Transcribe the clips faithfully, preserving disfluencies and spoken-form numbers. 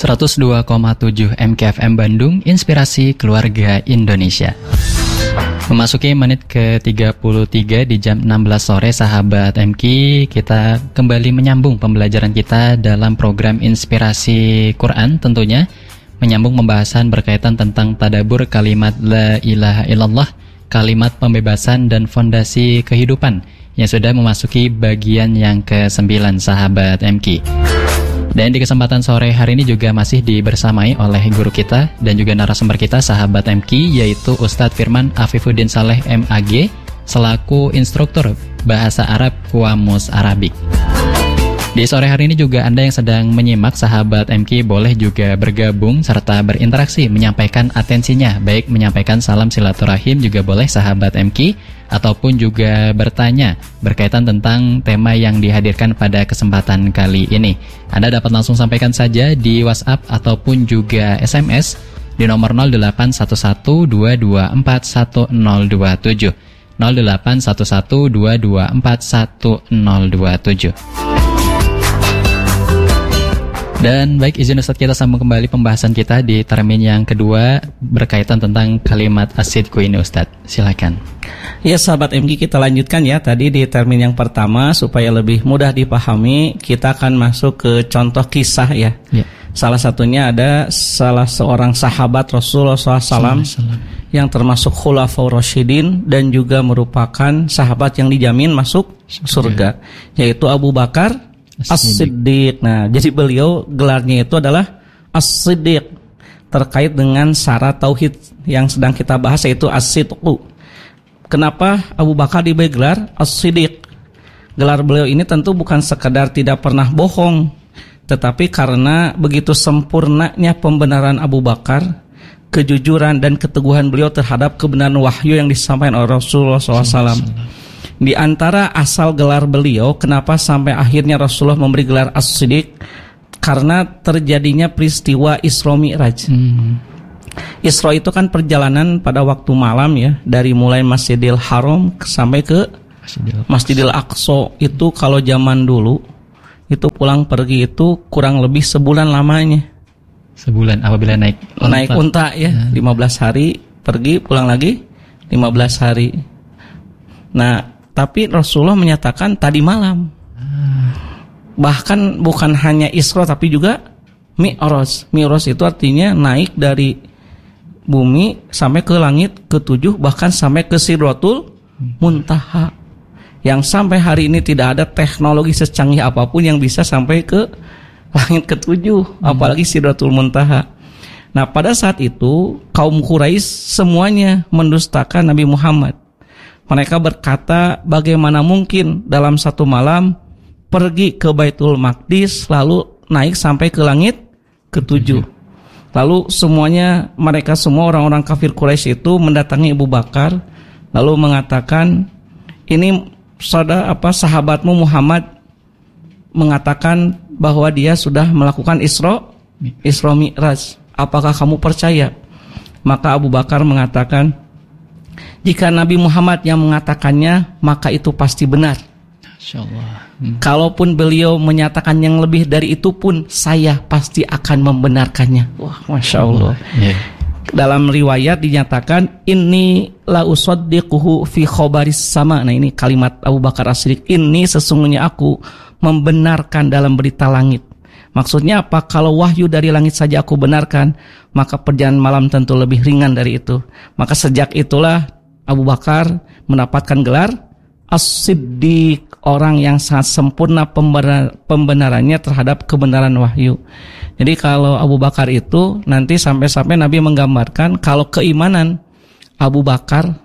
seratus dua koma tujuh M K F M Bandung, Inspirasi Keluarga Indonesia. Memasuki menit ke tiga puluh tiga di jam enam belas sore, sahabat M K, kita kembali menyambung pembelajaran kita dalam program Inspirasi Quran, tentunya menyambung pembahasan berkaitan tentang tadabbur kalimat La ilaha illallah, kalimat pembebasan dan fondasi kehidupan, yang sudah memasuki bagian yang kesembilan, sahabat M K. Dan di kesempatan sore hari ini juga masih dibersamai oleh guru kita dan juga narasumber kita, sahabat M K, yaitu Ustadz Firman Afifuddin Saleh M A G selaku instruktur Bahasa Arab Qamus Arabik. Di sore hari ini juga Anda yang sedang menyimak, sahabat M K, boleh juga bergabung serta berinteraksi, menyampaikan atensinya, baik menyampaikan salam silaturahim juga boleh, sahabat M K, ataupun juga bertanya berkaitan tentang tema yang dihadirkan pada kesempatan kali ini. Anda dapat langsung sampaikan saja di WhatsApp ataupun juga S M S di nomor nol delapan satu satu dua dua empat satu nol dua tujuh nol delapan satu satu dua dua empat satu nol dua tujuh. Dan baik, izin Ustadz, kita sambung kembali pembahasan kita di termin yang kedua berkaitan tentang kalimat as-sidqu ini, Ustadz. Silakan. Ya, sahabat M K, kita lanjutkan ya. Tadi di termin yang pertama, supaya lebih mudah dipahami, kita akan masuk ke contoh kisah ya. Ya. Salah satunya ada salah seorang sahabat Rasulullah shallallahu alaihi wasallam yang termasuk khulafaur rasyidin dan juga merupakan sahabat yang dijamin masuk surga, yaitu Abu Bakar As-Siddiq. Nah, jadi beliau gelarnya itu adalah As-Siddiq terkait dengan syarat tauhid yang sedang kita bahas, yaitu As-Sidqu. Kenapa Abu Bakar diberi gelar As-Siddiq? Gelar beliau ini tentu bukan sekedar tidak pernah bohong, tetapi karena begitu sempurnanya pembenaran Abu Bakar, kejujuran dan keteguhan beliau terhadap kebenaran wahyu yang disampaikan oleh Rasulullah shallallahu alaihi wasallam. Di antara asal gelar beliau, kenapa sampai akhirnya Rasulullah memberi gelar As-Siddiq? Karena terjadinya peristiwa Isra Mi'raj. Hmm. Isra itu kan perjalanan pada waktu malam ya, dari mulai Masjidil Haram sampai ke Masjidil Aqsa. Itu kalau zaman dulu, itu pulang pergi itu kurang lebih sebulan lamanya. Sebulan apabila naik unta. Naik unta ya, lima belas hari pergi, pulang lagi lima belas hari. Nah, tapi Rasulullah menyatakan tadi malam. Bahkan bukan hanya Isra tapi juga Mi'raj. Mi'raj itu artinya naik dari bumi sampai ke langit ketujuh, bahkan sampai ke Sidratul Muntaha. Yang sampai hari ini tidak ada teknologi secanggih apapun yang bisa sampai ke langit ketujuh, apalagi Sidratul Muntaha. Nah, pada saat itu kaum Quraisy semuanya mendustakan Nabi Muhammad. Mereka berkata, bagaimana mungkin dalam satu malam pergi ke Baitul Maqdis lalu naik sampai ke langit ketujuh. Lalu semuanya, mereka semua orang-orang kafir Quraisy itu mendatangi Abu Bakar lalu mengatakan, ini saudara apa sahabatmu Muhammad mengatakan bahwa dia sudah melakukan Isra Isra Mi'raj. Apakah kamu percaya? Maka Abu Bakar mengatakan, jika Nabi Muhammad yang mengatakannya, maka itu pasti benar. Insyaallah. Hmm. Kalaupun beliau menyatakan yang lebih dari itu pun, saya pasti akan membenarkannya. Wah, Masya Allah. Yeah. Dalam riwayat dinyatakan, inni la usaddiquhu fi khobaris sama. Nah, ini kalimat Abu Bakar As-Siddiq. Ini sesungguhnya aku membenarkan dalam berita langit. Maksudnya apa? Kalau wahyu dari langit saja aku benarkan, maka perjalanan malam tentu lebih ringan dari itu. Maka sejak itulah Abu Bakar mendapatkan gelar As-Siddiq, orang yang sangat sempurna pembenar, pembenarannya terhadap kebenaran wahyu. Jadi kalau Abu Bakar itu nanti sampai-sampai Nabi menggambarkan kalau keimanan Abu Bakar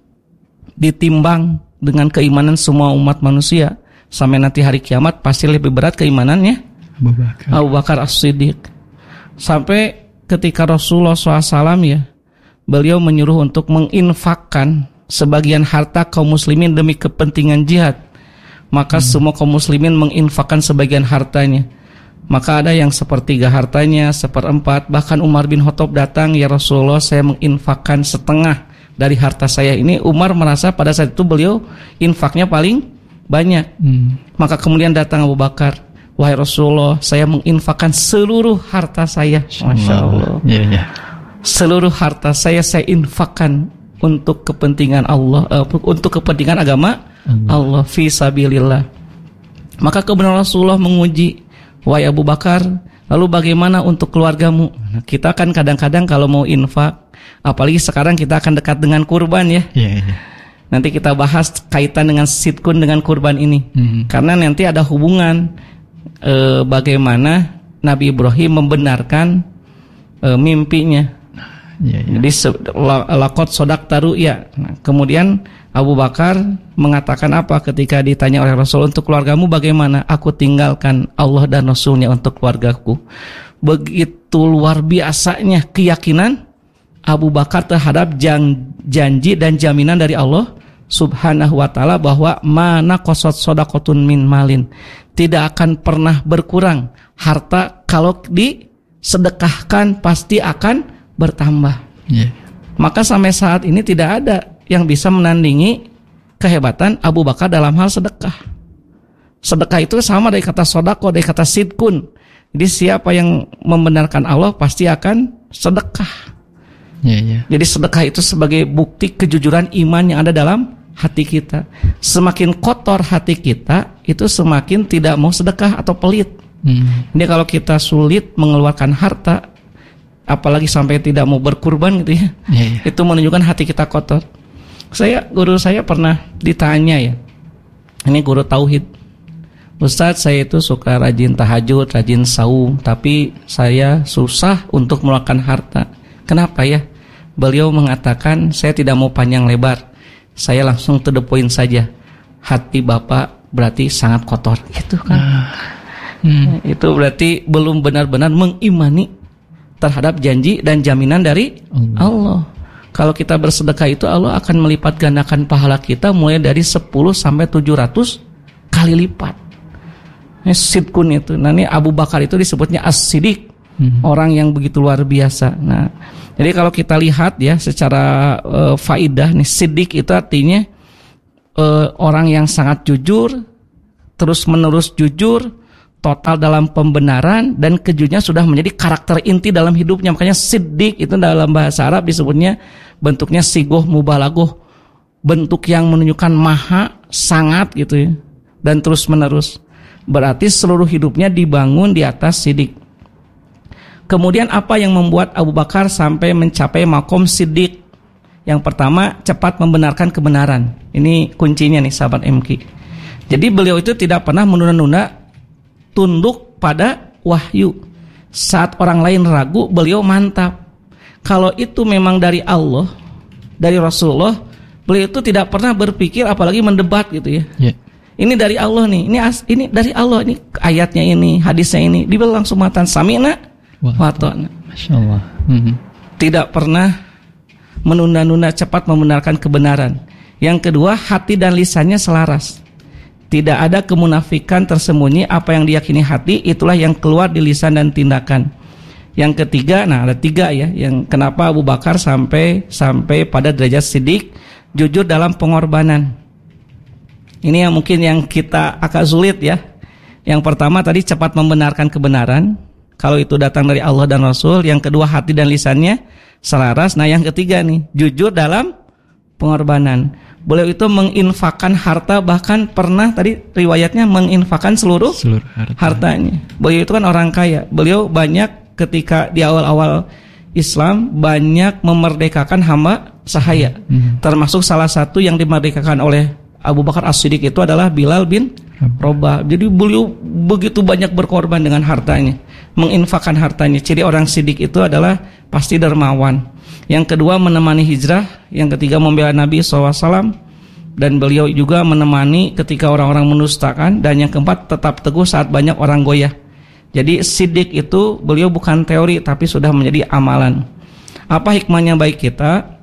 ditimbang dengan keimanan semua umat manusia, sampai nanti hari kiamat pasti lebih berat keimanannya Abu Bakar, Abu Bakar As-Siddiq. Sampai ketika Rasulullah shallallahu alaihi wasallam ya, beliau menyuruh untuk menginfakkan sebagian harta kaum muslimin demi kepentingan jihad. Maka hmm. semua kaum muslimin menginfakkan sebagian hartanya. Maka ada yang sepertiga hartanya, seperempat. Bahkan Umar bin Khattab datang, ya Rasulullah, saya menginfakkan setengah dari harta saya ini. Umar merasa pada saat itu beliau infaknya paling banyak. hmm. Maka kemudian datang Abu Bakar, wahai Rasulullah, saya menginfakkan seluruh harta saya. Masya Allah. Yeah, yeah. Seluruh harta saya saya infakkan untuk kepentingan Allah, uh, untuk kepentingan agama Allah, Allah fi sabilillah. Maka kemudian Rasulullah menguji, wahai Abu Bakar, lalu bagaimana untuk keluargamu? Nah, kita kan kadang-kadang kalau mau infak, apalagi sekarang kita akan dekat dengan kurban ya. Yeah, yeah. Nanti kita bahas kaitan dengan sidkun dengan kurban ini. Mm-hmm. Karena nanti ada hubungan e, bagaimana Nabi Ibrahim membenarkan e, mimpinya. Yeah, yeah. Jadi lakot sodak taru ya. Nah, kemudian Abu Bakar mengatakan apa ketika ditanya oleh Rasul, untuk keluargamu bagaimana? Aku tinggalkan Allah dan Rasulnya untuk keluargaku. Begitu luar biasanya keyakinan Abu Bakar terhadap jan, janji dan jaminan dari Allah Subhanahu wa ta'ala bahwa mana qasat shadaqatun min malin, tidak akan pernah berkurang harta, kalau disedekahkan pasti akan bertambah. Yeah. Maka sampai saat ini tidak ada yang bisa menandingi kehebatan Abu Bakar dalam hal sedekah. Sedekah itu sama dari kata sodako, dari kata sidkun. Jadi siapa yang membenarkan Allah pasti akan sedekah. Yeah, yeah. Jadi sedekah itu sebagai bukti kejujuran iman yang ada dalam hati kita. Semakin kotor hati kita, itu semakin tidak mau sedekah atau pelit. Hmm. Jadi kalau kita sulit mengeluarkan harta, apalagi sampai tidak mau berkurban gitu ya, yeah, yeah. itu menunjukkan hati kita kotor. Saya, guru saya pernah ditanya ya, ini guru tauhid, Ustadz, saya itu suka rajin tahajud, rajin saum, tapi saya susah untuk mengeluarkan harta. Kenapa ya? Beliau mengatakan, saya tidak mau panjang lebar, saya langsung to the point saja. Hati Bapak berarti sangat kotor, gitu kan? Hmm. Itu berarti belum benar-benar mengimani terhadap janji dan jaminan dari Allah. Allah. Kalau kita bersedekah itu, Allah akan melipat gandakan pahala kita mulai dari sepuluh sampai tujuh ratus kali lipat. Ini sidkun itu. Nah, ini Abu Bakar itu disebutnya as-sidik, hmm. orang yang begitu luar biasa. Nah, jadi kalau kita lihat ya secara uh, faidah nih, sidik itu artinya uh, orang yang sangat jujur, terus menerus jujur, total dalam pembenaran, dan kejujurannya sudah menjadi karakter inti dalam hidupnya. Makanya sidik itu dalam bahasa Arab disebutnya bentuknya sigoh mubalagoh, bentuk yang menunjukkan maha, sangat gitu ya, dan terus menerus. Berarti seluruh hidupnya dibangun di atas sidik. Kemudian apa yang membuat Abu Bakar sampai mencapai makom sidik? Yang pertama, cepat membenarkan kebenaran. Ini kuncinya nih sahabat M K. Jadi beliau itu tidak pernah menunda-nunda, tunduk pada wahyu. Saat orang lain ragu, beliau mantap. Kalau itu memang dari Allah, dari Rasulullah, beliau itu tidak pernah berpikir apalagi mendebat gitu ya. Yeah. Ini dari Allah nih, ini as, ini dari Allah, ini ayatnya ini, hadisnya ini. Dia langsung matan sami'na wa ata'na. Masyaallah. Mm-hmm. Tidak pernah menunda-nunda, cepat membenarkan kebenaran. Yang kedua, hati dan lisannya selaras. Tidak ada kemunafikan tersembunyi, apa yang diyakini hati itulah yang keluar di lisan dan tindakan. Yang ketiga, nah ada tiga ya, yang kenapa Abu Bakar sampai sampai pada derajat sidik, jujur dalam pengorbanan. Ini yang mungkin yang kita agak sulit ya. Yang pertama tadi cepat membenarkan kebenaran, kalau itu datang dari Allah dan Rasul. Yang kedua, hati dan lisannya selaras. Nah yang ketiga nih, jujur dalam pengorbanan. Beliau itu menginfakkan harta, bahkan pernah tadi riwayatnya menginfakkan seluruh, seluruh harta. hartanya. Beliau itu kan orang kaya. Beliau banyak ketika di awal-awal Islam banyak memerdekakan hamba sahaya. Hmm. Termasuk salah satu yang dimerdekakan oleh Abu Bakar As-Siddiq itu adalah Bilal bin Rabah. Jadi beliau begitu banyak berkorban dengan hartanya, menginfakkan hartanya. Ciri orang Siddiq itu adalah pasti dermawan. Yang kedua, menemani hijrah. Yang ketiga, membela Nabi shallallahu alaihi wasallam. Dan beliau juga menemani ketika orang-orang menustakan. Dan yang keempat, tetap teguh saat banyak orang goyah. Jadi Siddiq itu beliau bukan teori, tapi sudah menjadi amalan. Apa hikmahnya baik kita?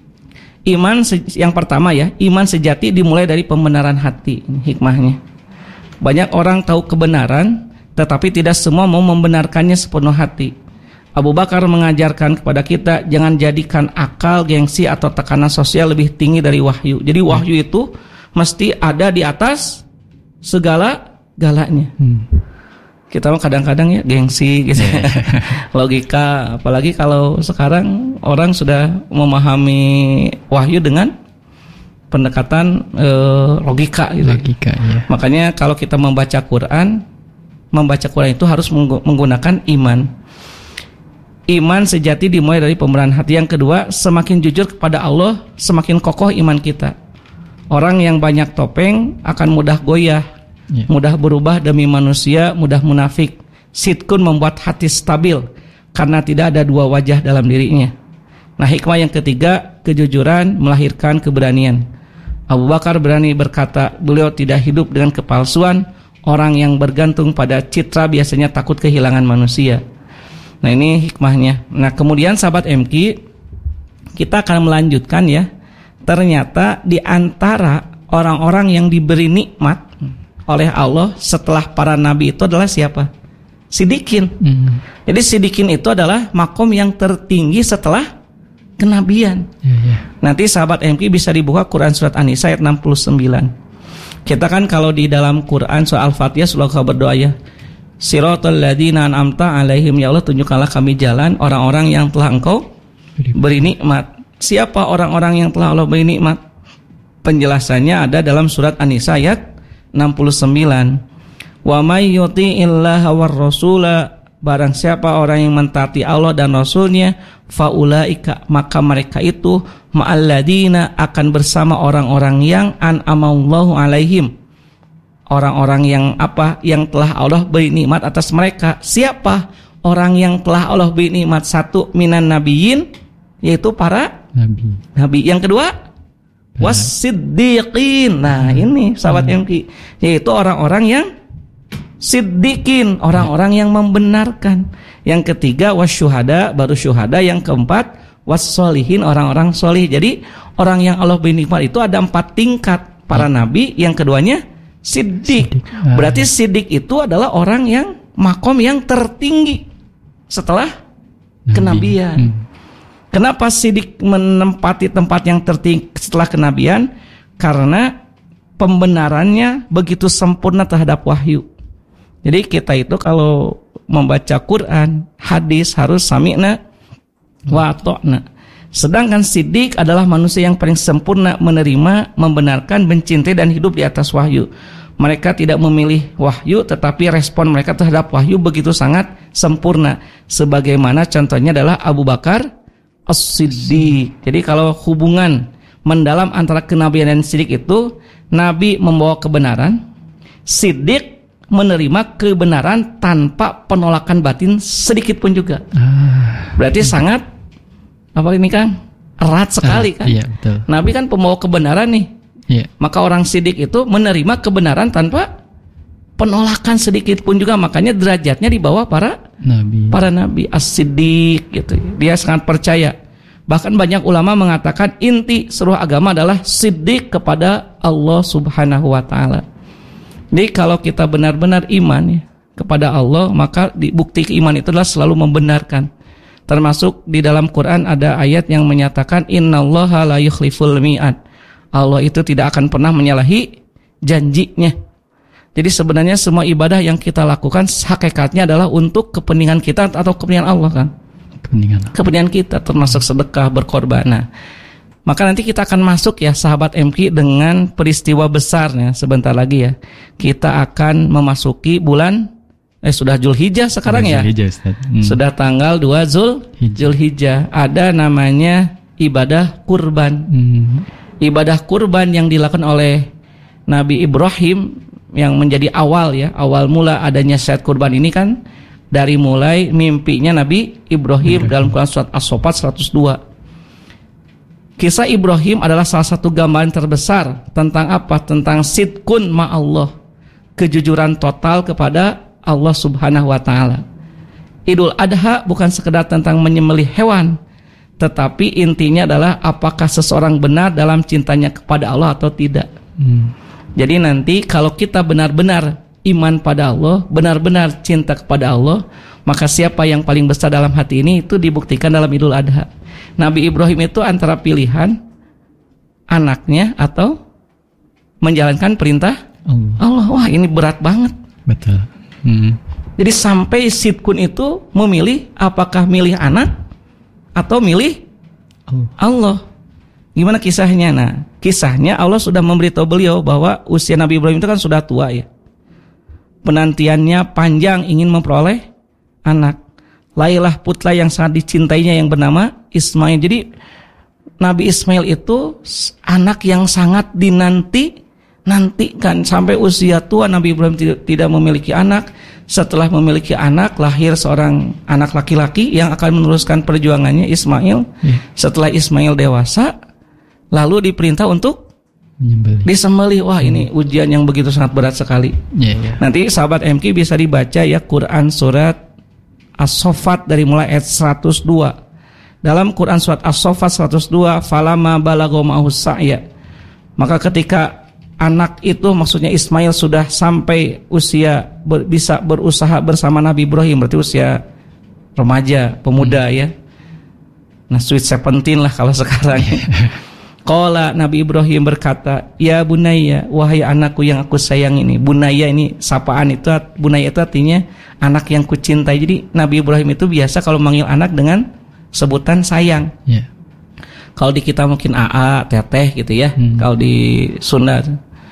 Iman yang pertama ya, iman sejati dimulai dari pembenaran hati. Ini hikmahnya. Banyak orang tahu kebenaran, tetapi tidak semua mau membenarkannya sepenuh hati. Abu Bakar mengajarkan kepada kita, jangan jadikan akal, gengsi atau tekanan sosial lebih tinggi dari wahyu. Jadi wahyu itu mesti ada di atas segala galanya. Hmm. Kita mah kadang-kadang ya gengsi gitu. Yeah. Logika, apalagi kalau sekarang orang sudah memahami wahyu dengan pendekatan eh, logika gitu. Logika, yeah. Makanya kalau kita membaca Quran, membaca Quran itu harus menggunakan iman. Iman sejati dimulai dari pembenaran hati. Yang kedua, semakin jujur kepada Allah, semakin kokoh iman kita. Orang yang banyak topeng akan mudah goyah, yeah. mudah berubah demi manusia, mudah munafik. Sidqun membuat hati stabil karena tidak ada dua wajah dalam dirinya. Nah, hikmah yang ketiga, kejujuran melahirkan keberanian. Abu Bakar berani berkata, beliau tidak hidup dengan kepalsuan. Orang yang bergantung pada citra biasanya takut kehilangan manusia. Nah, ini hikmahnya. Nah, kemudian sahabat M Q, kita akan melanjutkan ya. Ternyata di antara orang-orang yang diberi nikmat oleh Allah setelah para nabi itu adalah siapa? Sidikin. Hmm. Jadi sidikin itu adalah makom yang tertinggi setelah kenabian. Yeah, yeah. Nanti sahabat M Q bisa dibuka Quran surat An-Nisa ayat enam puluh sembilan. Kita kan kalau di dalam Quran surah Al-Fatihah suka berdoa ya. Siratal ladzina an'amta alaihim, ya Allah tunjukkanlah kami jalan orang-orang yang telah Engkau beri nikmat. Siapa orang-orang yang telah Allah beri nikmat? Penjelasannya ada dalam surat An-Nisa ayat enam puluh sembilan. Wa may yuti'illaha war rasula, barang siapa orang yang mentaati Allah dan Rasulnya, faulaika, maka mereka itu ma'alladzina, akan bersama orang-orang yang an'amallahu alaihim, orang-orang yang apa? Yang telah Allah beri nikmat atas mereka. Siapa orang yang telah Allah beri nikmat? Satu, minan nabiyyin, yaitu para nabi. Nabi. Yang kedua, was-siddiqin. Nah, ini sahabat M Q, yaitu orang-orang yang siddiqin, orang-orang yang membenarkan. Yang ketiga, wasyuhada, baru syuhada. Yang keempat, was-solihin, orang-orang solih. Jadi orang yang Allah beri nikmat itu ada empat tingkat. Para nabi, yang keduanya Siddiq. Berarti Siddiq itu adalah orang yang makom yang tertinggi setelah kenabian. Hmm. Kenapa Siddiq menempati tempat yang tertinggi setelah kenabian? Karena pembenarannya begitu sempurna terhadap wahyu. Jadi kita itu kalau membaca Quran, hadis harus sami'na wa ata'na. Sedangkan Siddiq adalah manusia yang paling sempurna menerima, membenarkan, mencintai dan hidup di atas wahyu. Mereka tidak memilih wahyu, tetapi respon mereka terhadap wahyu begitu sangat sempurna. Sebagaimana contohnya adalah Abu Bakar As-Siddiq. Jadi kalau hubungan mendalam antara kenabian dan Siddiq itu, Nabi membawa kebenaran, Siddiq menerima kebenaran tanpa penolakan batin sedikit pun juga. Berarti sangat apa ini Kang? Erat sekali kan? Iya, betul. Nabi kan pembawa kebenaran nih. Iya. Maka orang Siddiq itu menerima kebenaran tanpa penolakan sedikit pun juga. Makanya derajatnya di bawah para nabi. Para nabi As-Siddiq gitu. Dia sangat percaya. Bahkan banyak ulama mengatakan inti seluruh agama adalah Siddiq kepada Allah Subhanahu wa taala. Jadi kalau kita benar-benar iman ya, kepada Allah, maka bukti keiman itu adalah selalu membenarkan. Termasuk di dalam Quran ada ayat yang menyatakan innallaha la yukhliful mi'ad. Allah itu tidak akan pernah menyalahi janjinya. Jadi sebenarnya semua ibadah yang kita lakukan hakikatnya adalah untuk kepentingan kita atau kepentingan Allah kan? Kepentingan. Kepentingan kita, termasuk sedekah, berkorban. Nah, maka nanti kita akan masuk ya sahabat M Q dengan peristiwa besarnya sebentar lagi ya. Kita akan memasuki bulan Eh sudah Zulhijjah sekarang ya. Hmm. Sudah tanggal dua Zulhijjah. Ada namanya ibadah kurban. Hmm. Ibadah kurban yang dilakukan oleh Nabi Ibrahim yang menjadi awal ya, awal mula adanya syariat kurban ini kan dari mulai mimpinya Nabi Ibrahim hmm. dalam Quran surat As-Saffat seratus dua. Kisah Ibrahim adalah salah satu gambaran terbesar tentang apa? Tentang sidqun ma'allah, kejujuran total kepada Allah Subhanahu wa taala. Idul Adha bukan sekedar tentang menyembelih hewan, tetapi intinya adalah apakah seseorang benar dalam cintanya kepada Allah atau tidak. Hmm. Jadi nanti kalau kita benar-benar iman pada Allah, benar-benar cinta kepada Allah, maka siapa yang paling besar dalam hati ini itu dibuktikan dalam Idul Adha. Nabi Ibrahim itu antara pilihan anaknya atau menjalankan perintah Allah. Allah. Wah, ini berat banget. Betul. Hmm. Jadi sampai Sidkun itu memilih apakah milih anak atau milih Allah. Gimana kisahnya? Nah, kisahnya Allah sudah memberitahu beliau bahwa usia Nabi Ibrahim itu kan sudah tua ya. Penantiannya panjang ingin memperoleh anak. Lahirlah putra yang sangat dicintainya yang bernama Ismail. Jadi Nabi Ismail itu anak yang sangat dinanti nantikan sampai usia tua. Nabi Ibrahim tidak, tidak memiliki anak. Setelah memiliki anak, lahir seorang anak laki-laki yang akan meneruskan perjuangannya, Ismail. Ya. Setelah Ismail dewasa, lalu diperintah untuk menyembelih. Disembelih. Wah, ini ujian yang begitu sangat berat sekali. Ya, ya. Nanti sahabat M K bisa dibaca ya Quran surat As-Saffat dari mulai ayat seratus dua. Dalam Quran surat As-Saffat seratus dua, falama balagha ma'ahu sa'ya. Maka ketika anak itu, maksudnya Ismail, sudah sampai usia ber, bisa berusaha bersama Nabi Ibrahim, berarti usia remaja, pemuda hmm. ya. Nah, sweet seventeen lah kalau sekarang. Qala, Nabi Ibrahim berkata, ya bunayya, wahai anakku yang aku sayang ini. Bunayya ini sapaan itu, bunayya itu artinya anak yang kucintai. Jadi Nabi Ibrahim itu biasa kalau manggil anak dengan sebutan sayang. Yeah. Kalau di kita mungkin aa, teteh gitu ya. Hmm. Kalau di Sunda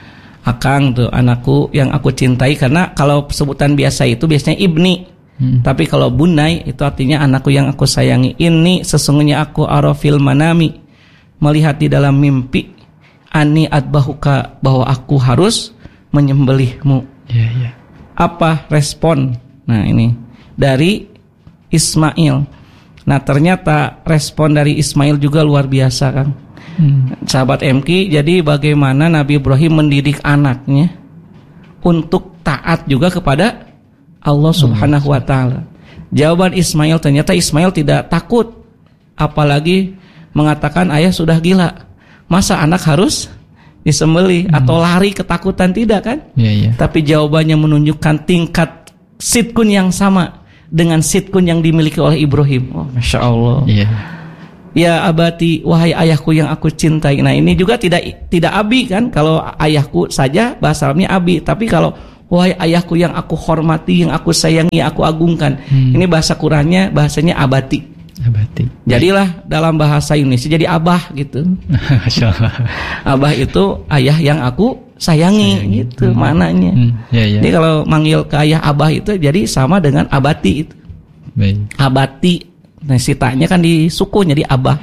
akang tuh anakku yang aku cintai, karena kalau sebutan biasa itu biasanya ibni. Hmm. Tapi kalau bunai itu artinya anakku yang aku sayangi. Ini sesungguhnya aku arafil manami, melihat di dalam mimpi, ani adbahuka, bahwa aku harus menyembelihmu. Yeah, yeah. Apa respon? Nah ini dari Ismail. Nah ternyata respon dari Ismail juga luar biasa kan. hmm. Sahabat M K, jadi bagaimana Nabi Ibrahim mendidik anaknya untuk taat juga kepada Allah subhanahu wa ta'ala. Jawaban Ismail, ternyata Ismail tidak takut, apalagi mengatakan ayah sudah gila, masa anak harus disembelih hmm. atau lari ketakutan, tidak kan. yeah, yeah. Tapi jawabannya menunjukkan tingkat sidkun yang sama dengan sidkun yang dimiliki oleh Ibrahim. Oh, Masya Allah. Yeah. Ya abati, wahai ayahku yang aku cintai. Nah ini juga tidak tidak abi kan. Kalau ayahku saja bahasa Arabnya abi. Tapi kalau wahai ayahku yang aku hormati, yang aku sayangi, aku agungkan. Hmm. Ini bahasa Qurannya, bahasanya abati. Abati. Jadilah dalam bahasa Indonesia jadi abah gitu. Masya Allah. Abah itu ayah yang aku sayangi, sayangi. Gitu hmm. maknanya. Hmm. Ya, ya. Jadi kalau manggil ke ayah abah itu jadi sama dengan abati itu. Baik. Abati, nah sitanya kan di sukun jadi abah.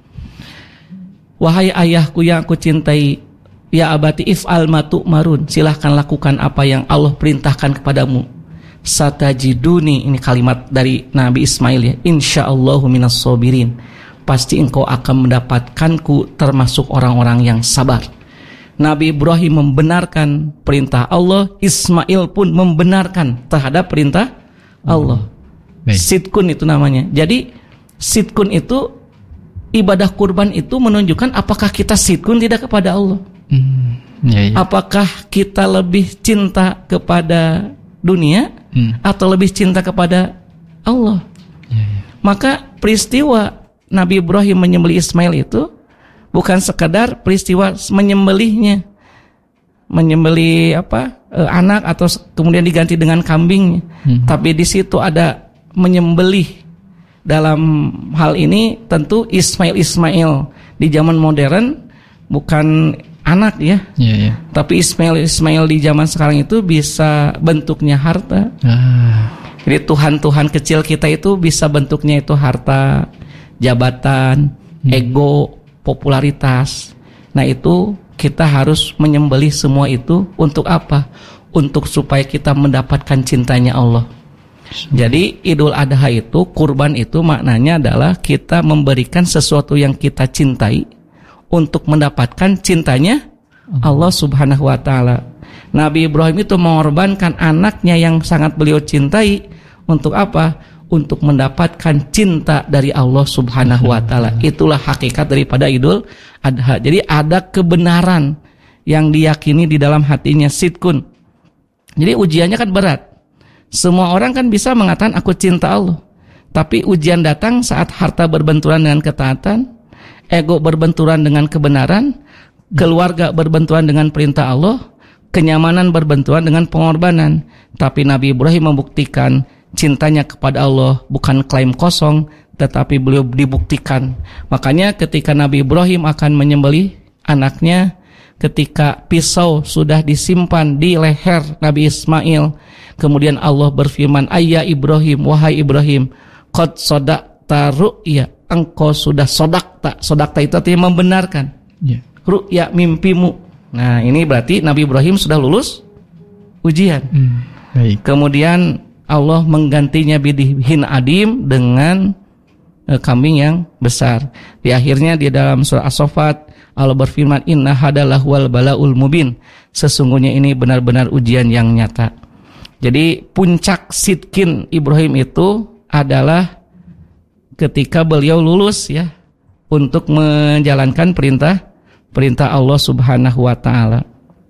Wahai ayahku yang aku cintai, ya abati if'al ma tu'marun, silahkan lakukan apa yang Allah perintahkan kepadamu. Satajiduni, ini kalimat dari Nabi Ismail ya, insyaallahu minas sabirin, pasti engkau akan mendapatkanku termasuk orang-orang yang sabar. Nabi Ibrahim membenarkan perintah Allah, Ismail pun membenarkan terhadap perintah Allah. hmm. Sidkun itu namanya. Jadi sidkun itu, ibadah kurban itu menunjukkan apakah kita sidkun tidak kepada Allah. hmm. ya, ya. Apakah kita lebih cinta kepada dunia hmm. atau lebih cinta kepada Allah. ya, ya. Maka peristiwa Nabi Ibrahim menyembelih Ismail itu bukan sekadar peristiwa menyembelihnya, menyembelih apa e, anak atau kemudian diganti dengan kambingnya, hmm. tapi di situ ada menyembelih. Dalam hal ini tentu Ismail Ismail di zaman modern bukan anak ya, yeah, yeah. tapi Ismail Ismail di zaman sekarang itu bisa bentuknya harta. Ah. Jadi Tuhan-Tuhan kecil kita itu bisa bentuknya itu harta, jabatan, hmm. ego, popularitas. Nah itu kita harus menyembelih semua itu untuk apa? Untuk supaya kita mendapatkan cintanya Allah. Jadi Idul Adha itu, kurban itu maknanya adalah kita memberikan sesuatu yang kita cintai untuk mendapatkan cintanya Allah subhanahu wa ta'ala. Nabi Ibrahim itu mengorbankan anaknya yang sangat beliau cintai untuk apa? Untuk mendapatkan cinta dari Allah subhanahu wa ta'ala. Itulah hakikat daripada Idul Adha. Jadi ada kebenaran yang diyakini di dalam hatinya, sidkun. Jadi ujiannya kan berat. Semua orang kan bisa mengatakan aku cinta Allah, tapi ujian datang saat harta berbenturan dengan ketaatan, ego berbenturan dengan kebenaran, keluarga berbenturan dengan perintah Allah, kenyamanan berbenturan dengan pengorbanan. Tapi Nabi Ibrahim membuktikan cintanya kepada Allah bukan klaim kosong, tetapi beliau dibuktikan. Makanya ketika Nabi Ibrahim akan menyembelih anaknya, ketika pisau sudah disimpan di leher Nabi Ismail, kemudian Allah berfirman, "Ayya Ibrahim, wahai Ibrahim, qad sadaqta ru'ya, engkau sudah sodakta." Sodakta itu artinya membenarkan. Yeah. Ru'ya, mimpimu. Nah, ini berarti Nabi Ibrahim sudah lulus ujian. Mm, baik. Kemudian Allah menggantinya bidihin adim dengan e, kambing yang besar. Di akhirnya di dalam surah As-Saffat Allah berfirman, "Inna hadalahwal balaul mubin." Sesungguhnya ini benar-benar ujian yang nyata. Jadi puncak sidkin Ibrahim itu adalah ketika beliau lulus ya untuk menjalankan perintah perintah Allah Subhanahu wa taala.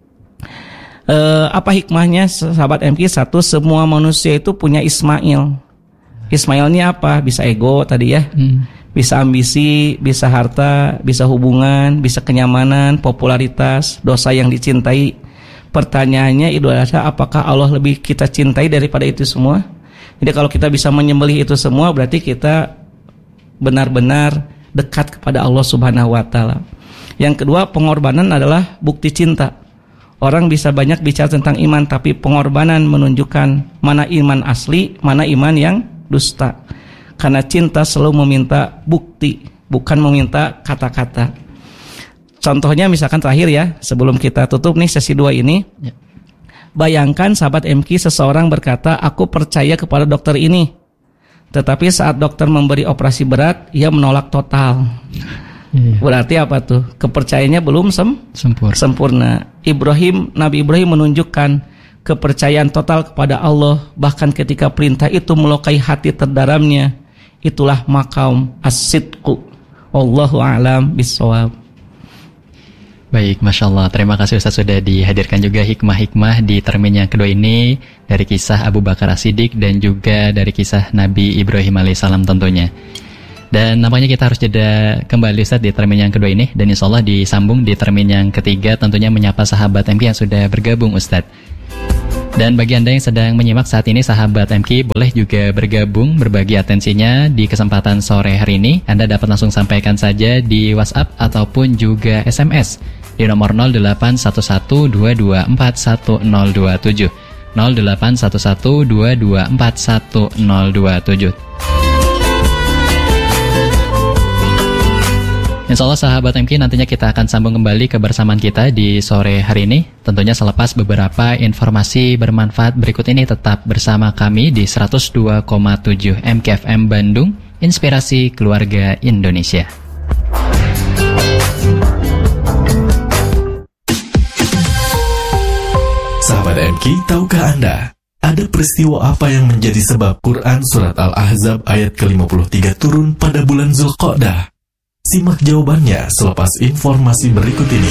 E, apa hikmahnya sahabat M K? Satu, semua manusia itu punya Ismail. Ismail ini apa? Bisa ego tadi ya. Hmm. Bisa ambisi, bisa harta, bisa hubungan, bisa kenyamanan, popularitas, dosa yang dicintai. Pertanyaannya itu adalah apakah Allah lebih kita cintai daripada itu semua? Jadi kalau kita bisa menyembelih itu semua berarti kita benar-benar dekat kepada Allah Subhanahu wa taala. Yang kedua, pengorbanan adalah bukti cinta. Orang bisa banyak bicara tentang iman, tapi pengorbanan menunjukkan mana iman asli, mana iman yang dusta. Karena cinta selalu meminta bukti, bukan meminta kata-kata. Contohnya misalkan terakhir ya, sebelum kita tutup nih sesi dua ini. Ya. Bayangkan sahabat M K, seseorang berkata, "Aku percaya kepada dokter ini." Tetapi saat dokter memberi operasi berat, ia menolak total. Iya. Berarti apa tuh? Kepercayaannya belum sem- sempurna. sempurna. Ibrahim, Nabi Ibrahim menunjukkan kepercayaan total kepada Allah, bahkan ketika perintah itu melukai hati terdalamnya. Itulah maqam as-sidqu. Wallahu a'lam bissawab. Baik, Masya Allah. Terima kasih Ustaz sudah dihadirkan juga hikmah-hikmah di termin yang kedua ini dari kisah Abu Bakar As-Siddiq dan juga dari kisah Nabi Ibrahim alaihissalam tentunya. Dan nampaknya kita harus jeda kembali Ustaz di termin yang kedua ini. Dan insya Allah disambung di termin yang ketiga, tentunya menyapa sahabat M K yang sudah bergabung Ustaz. Dan bagi Anda yang sedang menyimak saat ini sahabat M K, boleh juga bergabung berbagi atensinya di kesempatan sore hari ini. Anda dapat langsung sampaikan saja di WhatsApp ataupun juga S M S di nomor nol delapan satu satu dua dua empat satu nol dua tujuh nol delapan satu satu dua dua empat satu nol dua tujuh. Insya Allah sahabat M K, nantinya kita akan sambung kembali kebersamaan kita di sore hari ini. Tentunya selepas beberapa informasi bermanfaat berikut ini, tetap bersama kami di seratus dua koma tujuh M K F M Bandung, Inspirasi Keluarga Indonesia. Sahabat M K, tahukah Anda, ada peristiwa apa yang menjadi sebab Quran Surat Al-Ahzab ayat ke lima puluh tiga turun pada bulan Zulqa'dah? Simak jawabannya selepas informasi berikut ini.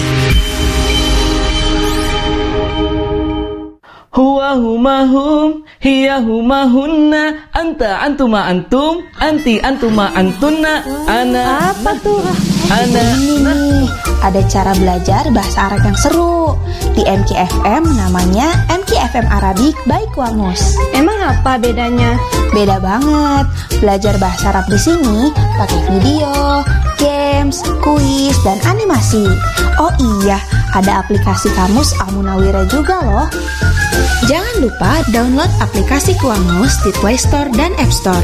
Huwa huma hum, hiya huma hunna, anta antuma antum, anti antuma antunna, ana. Apa tuh? Ana. Ini ada cara belajar bahasa Arab yang seru di M K F M, namanya M K F M Arabic by Qamus. Emang apa bedanya? Beda banget. Belajar bahasa Arab di sini pakai video, games, kuis, dan animasi. Oh iya, ada aplikasi Kamus Al-Munawwirah juga loh. Jangan lupa download aplikasi Qamus di Play Store dan App Store.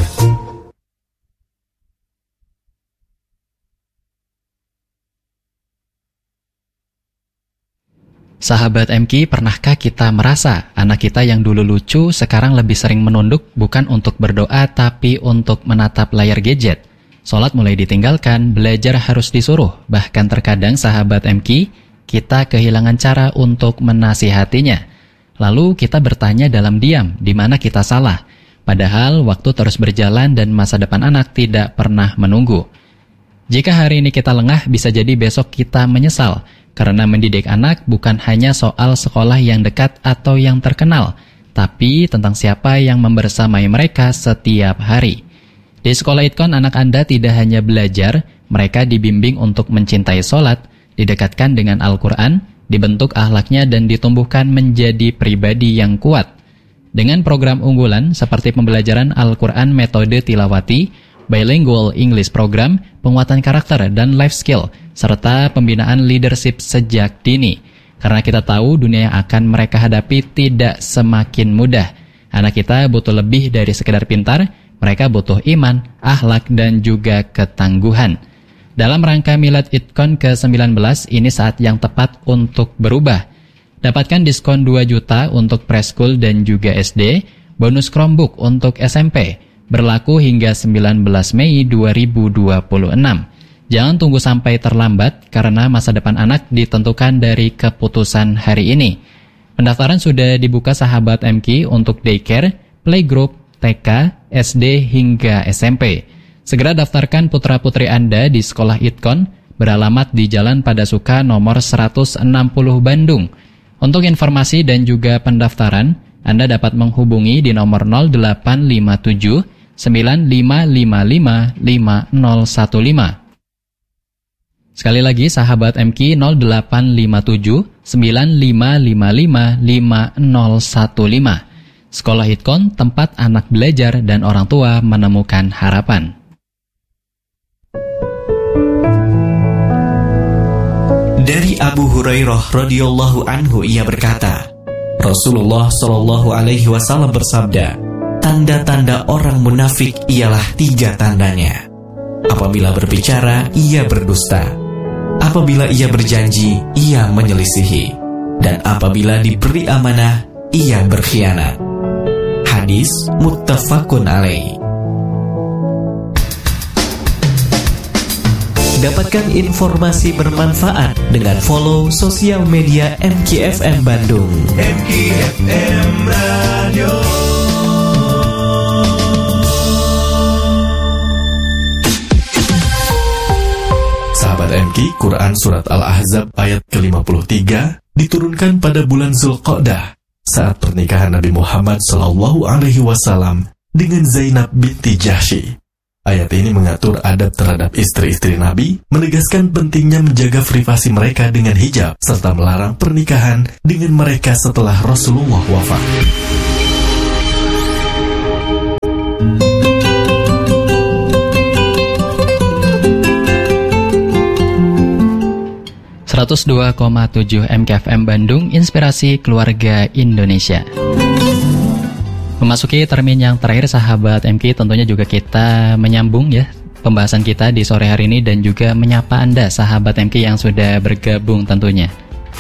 Sahabat M K, pernahkah kita merasa anak kita yang dulu lucu sekarang lebih sering menunduk bukan untuk berdoa tapi untuk menatap layar gadget? Sholat mulai ditinggalkan, belajar harus disuruh. Bahkan terkadang sahabat M K, kita kehilangan cara untuk menasihatinya. Lalu kita bertanya dalam diam, di mana kita salah? Padahal waktu terus berjalan dan masa depan anak tidak pernah menunggu. Jika hari ini kita lengah, bisa jadi besok kita menyesal. Karena mendidik anak bukan hanya soal sekolah yang dekat atau yang terkenal, tapi tentang siapa yang membersamai mereka setiap hari. Di sekolah Itkon, anak Anda tidak hanya belajar, mereka dibimbing untuk mencintai sholat, didekatkan dengan Al-Quran, dibentuk akhlaknya dan ditumbuhkan menjadi pribadi yang kuat. Dengan program unggulan seperti pembelajaran Al-Quran metode tilawati, bilingual English program, penguatan karakter dan life skill, serta pembinaan leadership sejak dini. Karena kita tahu dunia yang akan mereka hadapi tidak semakin mudah. Anak kita butuh lebih dari sekedar pintar, mereka butuh iman, akhlak, dan juga ketangguhan. Dalam rangka Milad Idkon ke sembilan belas, ini saat yang tepat untuk berubah. Dapatkan diskon dua juta untuk preschool dan juga S D, bonus Chromebook untuk S M P, berlaku hingga sembilan belas Mei dua ribu dua puluh enam. Jangan tunggu sampai terlambat, karena masa depan anak ditentukan dari keputusan hari ini. Pendaftaran sudah dibuka sahabat M K untuk daycare, playgroup, T K, S D, hingga S M P. Segera daftarkan putra-putri Anda di Sekolah Idkon, beralamat di Jalan Padasuka nomor seratus enam puluh Bandung. Untuk informasi dan juga pendaftaran, Anda dapat menghubungi di nomor nol delapan lima tujuh sembilan lima lima lima lima nol satu lima. Sekali lagi sahabat M K, nol delapan lima tujuh sembilan lima lima lima lima nol satu lima. Sekolah Idkon, tempat anak belajar dan orang tua menemukan harapan. Dari Abu Hurairah radhiyallahu anhu, ia berkata, Rasulullah shallallahu alaihi wasallam bersabda, tanda-tanda orang munafik ialah tiga tandanya. Apabila berbicara, ia berdusta. Apabila ia berjanji, ia menyelisihi. Dan apabila diberi amanah, ia berkhianat. Hadis muttafaqun alaih. Dapatkan informasi bermanfaat dengan follow sosial media M K F M Bandung. M K F M Radio. Sahabat M K, Quran Surat Al-Ahzab ayat ke lima puluh tiga diturunkan pada bulan Zulqa'dah saat pernikahan Nabi Muhammad shallallahu alaihi wasallam dengan Zainab binti Jahsy. Ayat ini mengatur adab terhadap istri-istri Nabi, menegaskan pentingnya menjaga privasi mereka dengan hijab, serta melarang pernikahan dengan mereka setelah Rasulullah wafat. seratus dua koma tujuh M K F M Bandung, Inspirasi Keluarga Indonesia. Memasuki termin yang terakhir sahabat M K, tentunya juga kita menyambung ya pembahasan kita di sore hari ini dan juga menyapa Anda sahabat M K yang sudah bergabung tentunya.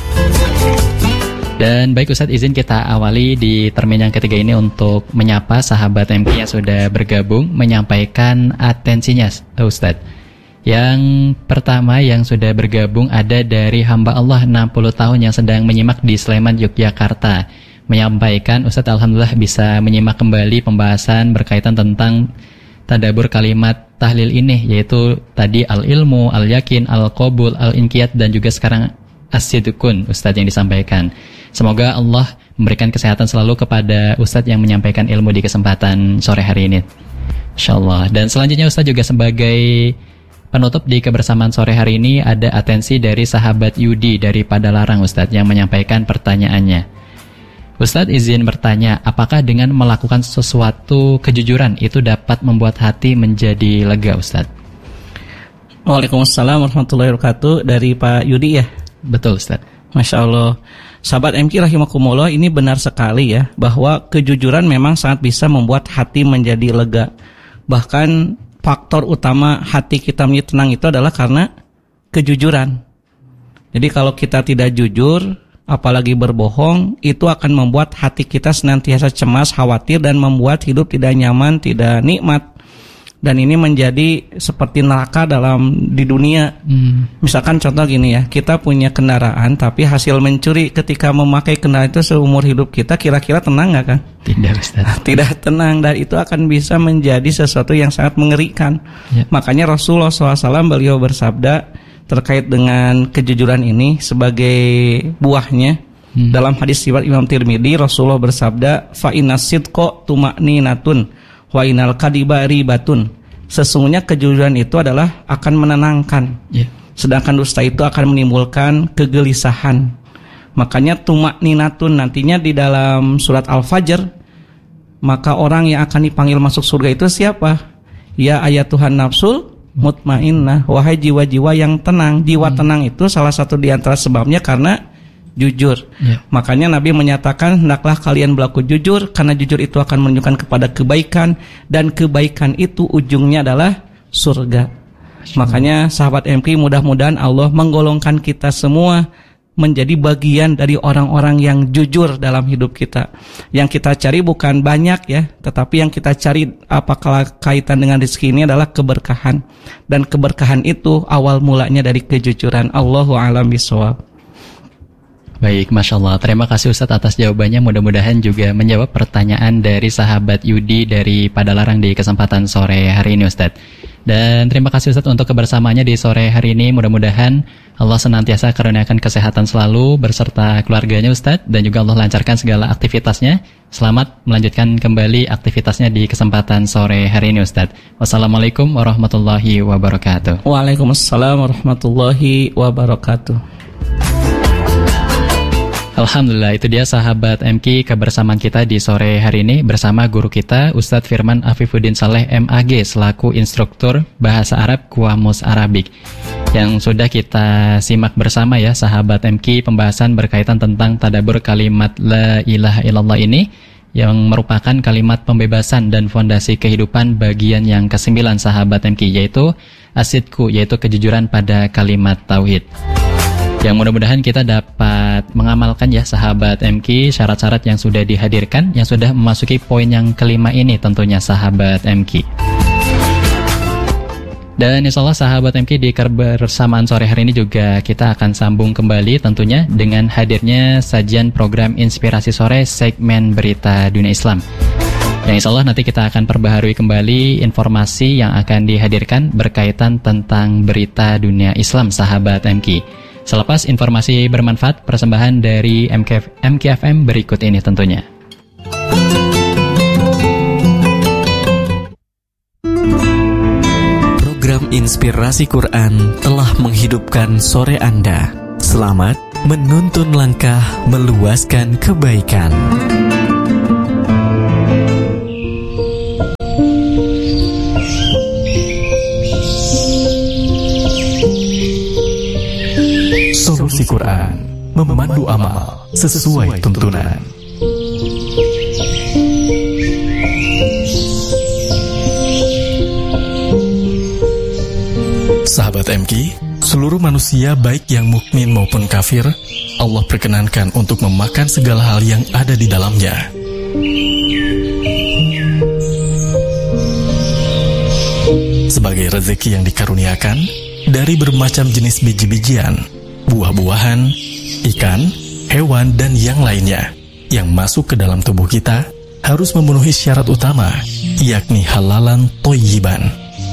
Dan baik Ustadz, izin kita awali di termin yang ketiga ini untuk menyapa sahabat M K yang sudah bergabung, menyampaikan atensinya Ustadz. Yang pertama yang sudah bergabung ada dari hamba Allah enam puluh tahun yang sedang menyimak di Sleman, Yogyakarta. Menyampaikan, Ustadz Alhamdulillah bisa menyimak kembali pembahasan berkaitan tentang tadabbur kalimat tahlil ini, yaitu tadi al-ilmu, al-yakin, al-qabul, al-inqiyat, dan juga sekarang as-sidqun Ustadz yang disampaikan. Semoga Allah memberikan kesehatan selalu kepada Ustadz yang menyampaikan ilmu di kesempatan sore hari ini, insyaallah. Dan selanjutnya Ustadz juga sebagai penutup di kebersamaan sore hari ini ada atensi dari sahabat Yudi dari Padalarang Ustadz yang menyampaikan pertanyaannya. Ustadz izin bertanya, apakah dengan melakukan sesuatu kejujuran itu dapat membuat hati menjadi lega Ustadz? Waalaikumsalam warahmatullahi wabarakatuh. Dari Pak Yudi ya? Betul Ustadz. Masya Allah. Sahabat M K rahimakumullah, ini benar sekali ya, bahwa kejujuran memang sangat bisa membuat hati menjadi lega. Bahkan faktor utama hati kita menjadi tenang itu adalah karena kejujuran. Jadi kalau kita tidak jujur, apalagi berbohong, itu akan membuat hati kita senantiasa cemas, khawatir, dan membuat hidup tidak nyaman, tidak nikmat. Dan ini menjadi seperti neraka dalam di dunia. hmm. Misalkan contoh gini ya, kita punya kendaraan tapi hasil mencuri ketika memakai kendaraan itu seumur hidup kita, kira-kira tenang gak kan? Tidak Ustaz. Tidak tenang, dan itu akan bisa menjadi sesuatu yang sangat mengerikan. ya. Makanya Rasulullah shallallahu alaihi wasallam beliau bersabda terkait dengan kejujuran ini sebagai buahnya. hmm. Dalam hadis riwayat Imam Tirmidzi, Rasulullah bersabda, fa innas sidqa tuma'ninatun wa inal kadiba ribatun. Sesungguhnya kejujuran itu adalah akan menenangkan, yeah. sedangkan dusta itu akan menimbulkan kegelisahan. Makanya tumakninatun nantinya di dalam surat Al-Fajr, maka orang yang akan dipanggil masuk surga itu siapa? Ya ayatuhan nafsul mutmainnah, wahai jiwa-jiwa yang tenang. Jiwa hmm. tenang itu salah satu di antara sebabnya karena jujur. Yeah. Makanya Nabi menyatakan, hendaklah kalian berlaku jujur, karena jujur itu akan menunjukkan kepada kebaikan, dan kebaikan itu ujungnya adalah surga. Makanya sahabat M K, mudah-mudahan Allah menggolongkan kita semua menjadi bagian dari orang-orang yang jujur dalam hidup kita. Yang kita cari bukan banyak ya, tetapi yang kita cari apakah kaitan dengan rezeki ini adalah keberkahan. Dan keberkahan itu awal mulanya dari kejujuran. Allahu a'lam bishawab. Baik, Masya Allah. Terima kasih Ustadz atas jawabannya. Mudah-mudahan juga menjawab pertanyaan dari sahabat Yudi dari Padalarang di kesempatan sore hari ini, Ustadz. Dan terima kasih Ustadz untuk kebersamaannya di sore hari ini. Mudah-mudahan Allah senantiasa karuniakan kesehatan selalu beserta keluarganya Ustadz, dan juga Allah lancarkan segala aktivitasnya. Selamat melanjutkan kembali aktivitasnya di kesempatan sore hari ini Ustadz. Wassalamualaikum warahmatullahi wabarakatuh. Waalaikumsalam warahmatullahi wabarakatuh. Alhamdulillah, itu dia sahabat M K kebersamaan kita di sore hari ini bersama guru kita Ustadz Firman Afifuddin Saleh M A G selaku instruktur Bahasa Arab Qamus Arabik, yang sudah kita simak bersama ya sahabat M K, pembahasan berkaitan tentang tadabbur kalimat La ilaha illallah ini, yang merupakan kalimat pembebasan dan fondasi kehidupan bagian yang kesembilan sahabat M K, yaitu asidku, yaitu kejujuran pada kalimat tauhid. Yang mudah-mudahan kita dapat mengamalkan ya sahabat M K syarat-syarat yang sudah dihadirkan, yang sudah memasuki poin yang kelima ini tentunya sahabat M K. Dan insyaallah sahabat M K di kebersamaan sore hari ini juga kita akan sambung kembali tentunya dengan hadirnya sajian program Inspirasi Sore segmen Berita Dunia Islam. Yang insyaallah nanti kita akan perbaharui kembali informasi yang akan dihadirkan berkaitan tentang berita dunia Islam sahabat M K. Selepas informasi bermanfaat persembahan dari M K F M berikut ini tentunya. Program Inspirasi Quran telah menghidupkan sore Anda. Selamat menuntun langkah meluaskan kebaikan. Solusi Quran, memandu amal sesuai tuntunan. Sahabat M K, seluruh manusia baik yang mukmin maupun kafir, Allah perkenankan untuk memakan segala hal yang ada di dalamnya. Sebagai rezeki yang dikaruniakan dari bermacam jenis biji-bijian, buah-buahan, ikan, hewan, dan yang lainnya yang masuk ke dalam tubuh kita harus memenuhi syarat utama, yakni halalan thayyiban.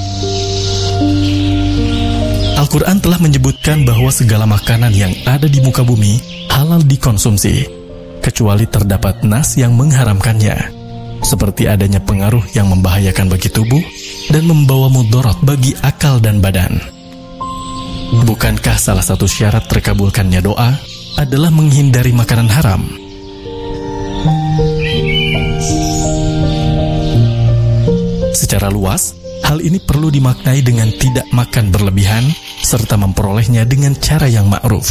Al-Quran telah menyebutkan bahwa segala makanan yang ada di muka bumi halal dikonsumsi, kecuali terdapat nas yang mengharamkannya, seperti adanya pengaruh yang membahayakan bagi tubuh dan membawa mudarat bagi akal dan badan. Bukankah salah satu syarat terkabulkannya doa adalah menghindari makanan haram? Secara luas, hal ini perlu dimaknai dengan tidak makan berlebihan serta memperolehnya dengan cara yang ma'ruf.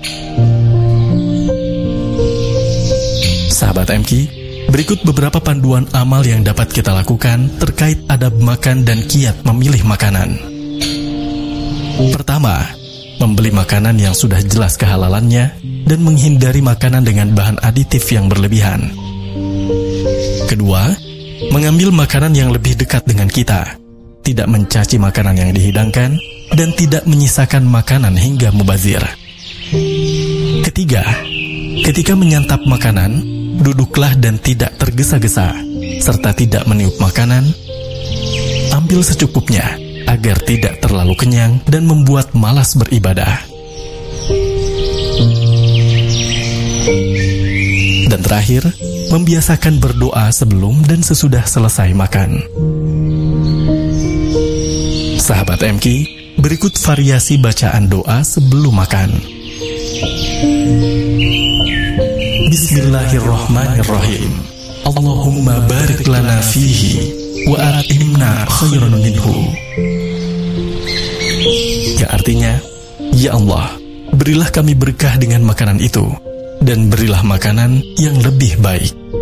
Sahabat M K, berikut beberapa panduan amal yang dapat kita lakukan terkait adab makan dan kiat memilih makanan. Pertama, membeli makanan yang sudah jelas kehalalannya dan menghindari makanan dengan bahan aditif yang berlebihan. Kedua, mengambil makanan yang lebih dekat dengan kita, tidak mencaci makanan yang dihidangkan, dan tidak menyisakan makanan hingga mubazir. Ketiga, ketika menyantap makanan, duduklah dan tidak tergesa-gesa, serta tidak meniup makanan. Ambil secukupnya, agar tidak terlalu kenyang dan membuat malas beribadah. Dan terakhir, membiasakan berdoa sebelum dan sesudah selesai makan. Sahabat M K, berikut variasi bacaan doa sebelum makan. Bismillahirrahmanirrahim. Allahumma barik lana fihi wa atimna khairan minhu. Yang artinya, ya Allah, berilah kami berkah dengan makanan itu, dan berilah makanan yang lebih baik.